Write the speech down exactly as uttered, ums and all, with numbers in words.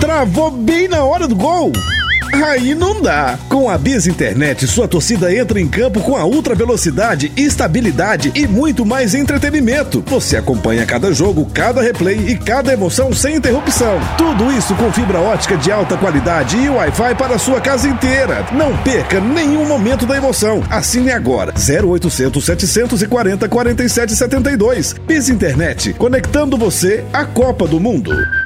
Travou bem na hora do gol? Aí não dá. Com a Biz Internet, sua torcida entra em campo com a ultra velocidade, estabilidade e muito mais entretenimento. Você acompanha cada jogo, cada replay e cada emoção sem interrupção. Tudo isso com fibra ótica de alta qualidade e Wi-Fi para a sua casa inteira. Não perca nenhum momento da emoção. Assine agora. zero oitocentos, setecentos e quarenta, quarenta e sete setenta e dois. Biz Internet, conectando você à Copa do Mundo.